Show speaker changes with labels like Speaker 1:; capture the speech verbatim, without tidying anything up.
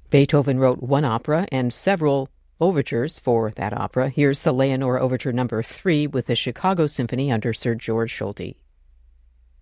Speaker 1: Beethoven wrote one opera and several overtures for that opera. Here's the Leonore Overture Number Three with the Chicago Symphony under Sir George Solti.